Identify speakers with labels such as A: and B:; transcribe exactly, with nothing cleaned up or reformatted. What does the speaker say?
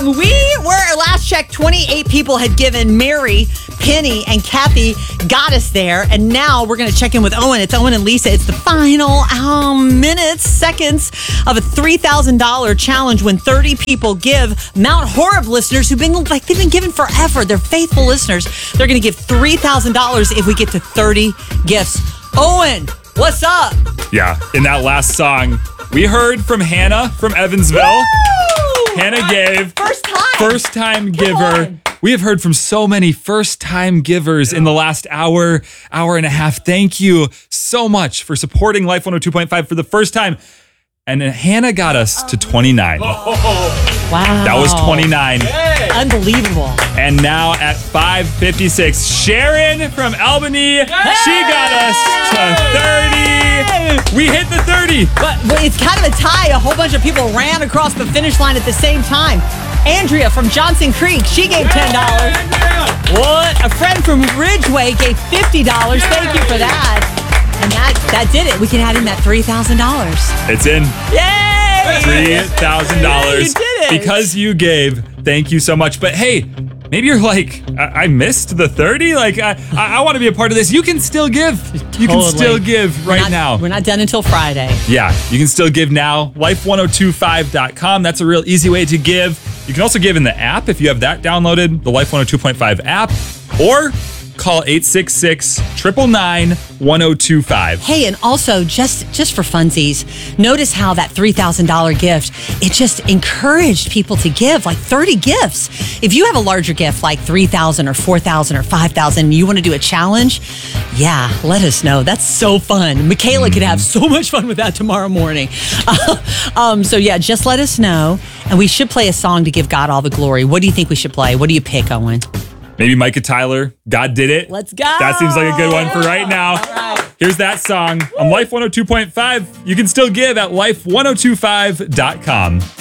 A: we were, last check, twenty-eight people had given. Mary, Penny, and Kathy got us there. And now we're going to check in with Owen. It's Owen and Lisa. It's the final um, minutes, seconds of a three thousand dollars challenge when thirty people give. Mount Horeb listeners who've been like, they've been giving forever. They're faithful listeners. They're going to give three thousand dollars if we get to thirty gifts. Owen, what's up?
B: Yeah, in that last song, we heard from Hannah from Evansville.
A: Woo!
B: Hannah gave.
A: First time.
B: First time
A: Come
B: giver.
A: on.
B: We have heard from so many first time givers in the last hour, hour and a half. Thank you so much for supporting Life one oh two point five for the first time. And Hannah got us to twenty-nine.
A: Wow.
B: That was twenty-nine.
A: Unbelievable.
B: And now at five fifty-six, Sharon from Albany, she got us to thirty. We hit the thirty.
A: But, but it's kind of a tie. A whole bunch of people ran across the finish line at the same time. Andrea from Johnson Creek, she gave ten dollars. What? A friend from Ridgeway gave fifty dollars. Thank you for that. And that, that did it. We can add in that three thousand dollars.
B: It's in.
A: Yay!
B: three thousand dollars.
A: You did it.
B: Because you gave. Thank you so much. But hey, maybe you're like, I, I missed the thirty. Like, I, I, I want to be a part of this. You can still give. You can
A: Totally.
B: still give right
A: We're not-
B: now.
A: We're not done until Friday.
B: Yeah, you can still give now. life ten twenty-five dot com. That's a real easy way to give. You can also give in the app if you have that downloaded, the Life one oh two point five app, or call eight six six, nine nine nine, one oh two five.
A: Hey, and also, just just for funsies, notice how that three thousand dollars gift, it just encouraged people to give, like thirty gifts. If you have a larger gift, like three thousand dollars or four thousand dollars or five thousand dollars, and you want to do a challenge, yeah, let us know. That's so fun. Michaela mm-hmm. could have so much fun with that tomorrow morning. Uh, um, so, yeah, just let us know. And we should play a song to give God all the glory. What do you think we should play? What do you pick, Owen?
B: Maybe Micah Tyler, God Did It.
A: Let's go.
B: That seems like a good one for right now.
A: All right.
B: Here's that song on Life one oh two point five. You can still give at life ten twenty-five dot com.